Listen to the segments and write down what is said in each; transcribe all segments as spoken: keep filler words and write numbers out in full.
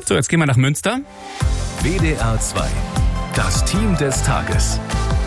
So, jetzt gehen wir nach Münster. W D R zwei, das Team des Tages.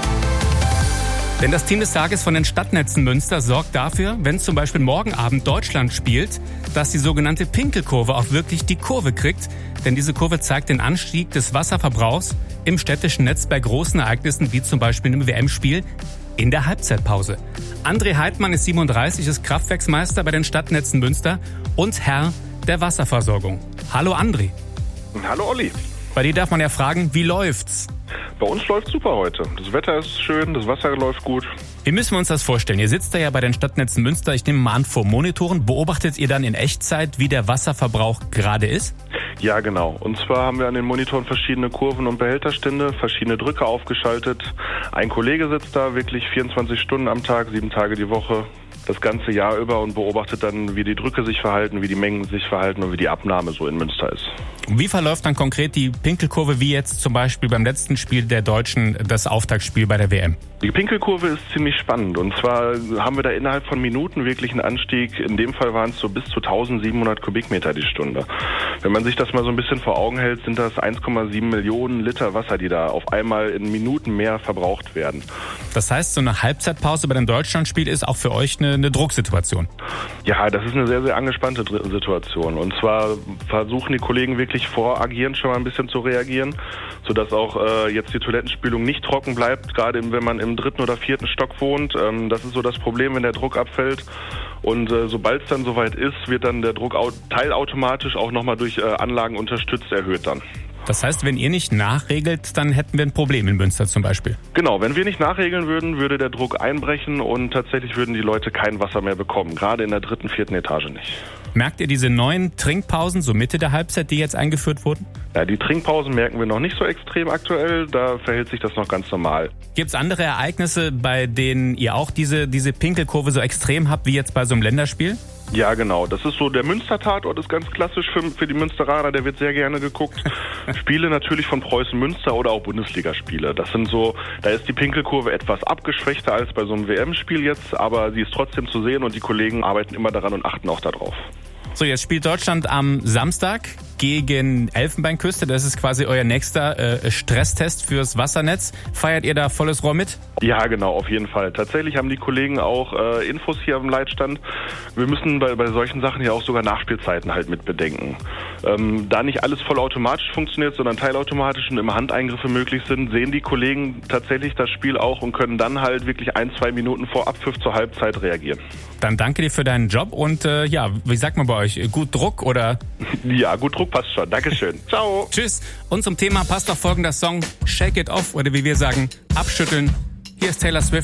Denn das Team des Tages von den Stadtnetzen Münster sorgt dafür, wenn zum Beispiel morgen Abend Deutschland spielt, dass die sogenannte Pinkelkurve auch wirklich die Kurve kriegt. Denn diese Kurve zeigt den Anstieg des Wasserverbrauchs im städtischen Netz bei großen Ereignissen, wie zum Beispiel im W M-Spiel in der Halbzeitpause. André Heidmann ist siebenunddreißig, ist Kraftwerksmeister bei den Stadtnetzen Münster und Herr der Wasserversorgung. Hallo André. Hallo Olli. Bei dir darf man ja fragen, wie läuft's? Bei uns läuft super heute. Das Wetter ist schön, das Wasser läuft gut. Wie müssen wir uns das vorstellen? Ihr sitzt da ja bei den Stadtnetzen Münster, ich nehme mal an, vor Monitoren. Beobachtet ihr dann in Echtzeit, wie der Wasserverbrauch gerade ist? Ja, genau. Und zwar haben wir an den Monitoren verschiedene Kurven und Behälterstände, verschiedene Drücke aufgeschaltet. Ein Kollege sitzt da wirklich vierundzwanzig Stunden am Tag, sieben Tage die Woche, das ganze Jahr über und beobachtet dann, wie die Drücke sich verhalten, wie die Mengen sich verhalten und wie die Abnahme so in Münster ist. Wie verläuft dann konkret die Pinkelkurve, wie jetzt zum Beispiel beim letzten Spiel der Deutschen, das Auftaktspiel bei der W M? Die Pinkelkurve ist ziemlich spannend und zwar haben wir da innerhalb von Minuten wirklich einen Anstieg. In dem Fall waren es so bis zu eintausendsiebenhundert Kubikmeter die Stunde. Wenn man sich das mal so ein bisschen vor Augen hält, sind das eins Komma sieben Millionen Liter Wasser, die da auf einmal in Minuten mehr verbraucht werden. Das heißt, so eine Halbzeitpause bei dem Deutschlandspiel ist auch für euch eine, eine Drucksituation? Ja, das ist eine sehr, sehr angespannte Situation. Und zwar versuchen die Kollegen wirklich voragierend schon mal ein bisschen zu reagieren, sodass auch äh, jetzt die Toilettenspülung nicht trocken bleibt, gerade wenn man im dritten oder vierten Stock wohnt. Ähm, das ist so das Problem, wenn der Druck abfällt. Und äh, sobald es dann soweit ist, wird dann der Druck teilautomatisch auch nochmal durch äh, Anlagen unterstützt erhöht dann. Das heißt, wenn ihr nicht nachregelt, dann hätten wir ein Problem in Münster zum Beispiel? Genau, wenn wir nicht nachregeln würden, würde der Druck einbrechen und tatsächlich würden die Leute kein Wasser mehr bekommen, gerade in der dritten, vierten Etage nicht. Merkt ihr diese neuen Trinkpausen, so Mitte der Halbzeit, die jetzt eingeführt wurden? Ja, die Trinkpausen merken wir noch nicht so extrem aktuell, da verhält sich das noch ganz normal. Gibt es andere Ereignisse, bei denen ihr auch diese, diese Pinkelkurve so extrem habt, wie jetzt bei so einem Länderspiel? Ja, genau. Das ist so der Münster-Tatort, ist ganz klassisch für, für die Münsteraner, der wird sehr gerne geguckt. Spiele natürlich von Preußen Münster oder auch Bundesligaspiele. Das sind so, da ist die Pinkelkurve etwas abgeschwächter als bei so einem W M-Spiel jetzt, aber sie ist trotzdem zu sehen und die Kollegen arbeiten immer daran und achten auch darauf. So, jetzt spielt Deutschland am Samstag gegen Elfenbeinküste. Das ist quasi euer nächster äh, Stresstest fürs Wassernetz. Feiert ihr da volles Rohr mit? Ja, genau, auf jeden Fall. Tatsächlich haben die Kollegen auch äh, Infos hier am Leitstand. Wir müssen bei, bei solchen Sachen ja auch sogar Nachspielzeiten halt mit bedenken. Ähm, da nicht alles vollautomatisch funktioniert, sondern teilautomatisch und immer Handeingriffe möglich sind, sehen die Kollegen tatsächlich das Spiel auch und können dann halt wirklich ein, zwei Minuten vor Abpfiff zur Halbzeit reagieren. Dann danke dir für deinen Job und äh, ja, wie sagt man bei euch? Gut Druck oder? Ja, gut Druck passt schon. Dankeschön. Ciao. Tschüss. Und zum Thema passt auch folgender Song Shake It Off oder wie wir sagen, abschütteln. Hier ist Taylor Swift.